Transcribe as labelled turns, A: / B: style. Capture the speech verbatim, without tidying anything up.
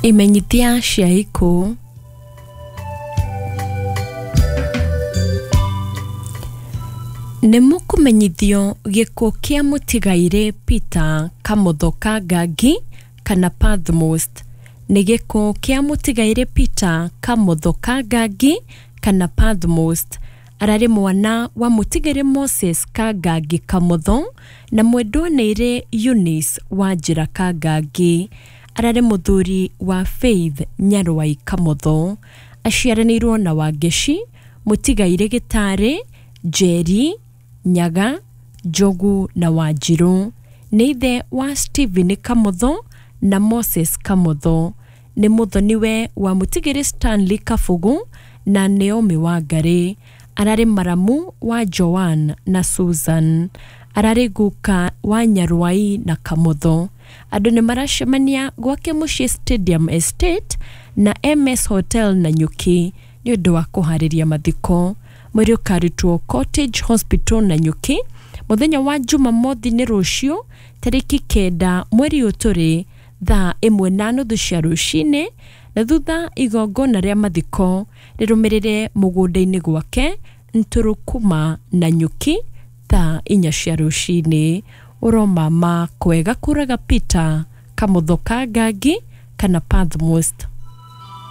A: Imenyithia cia ikuũ. Nĩ mũkũmenyithio gĩkuũ kĩa mũtigairĩ Peter Kamotho Kangangi kana Patmos. Nĩ gĩkuũ kĩa mũtigairĩ Peter Kamotho Kangangi kana Patmos. Ararĩ mwana wa mũtigairĩ Moses Kangangi Kamotho na mwendwa-nĩirĩ Eunice Wanjĩra Kangangi. Ararĩ mũthuri wa Faith Nyarwai Kamotho. Aciaranĩirwo na Wangeci, mũtigairĩ Gĩtarĩ, Njeri, Nyaga, Njogu na Wanjirũ. Nĩ ithe wa Stephen Kamotho na Moses Kamotho. Nĩ mũthoniwe wa mũtigairĩ Stanley Kabugu na Naomi Wangari. Ararĩ maramu wa Joan na Susan. Ararĩ guka wa Nyarwai na Kamotho. Andũ nĩ maracemania gwake mũciĩ Stadium Estate na M S Hotel na Nyuki nĩ ũndũ wa kũharĩria mathiko. Mwĩrĩ ũkarutwo Cottage Hospital na Nyuki mũthenya wa Jumamothi nĩ rũciũ tarĩki kenda mweri ũtũrĩ thaa ĩmwe na nuthu cia rũcinĩ, na thutha igongona rĩa mathiko rĩrũmĩrĩre mũgũnda-inĩ gwake Nturukuma na Nyuki thaa inya cia rũcinĩ. Ũromama kwega kũraga Peter Kamotho Kangangi kana Patmos.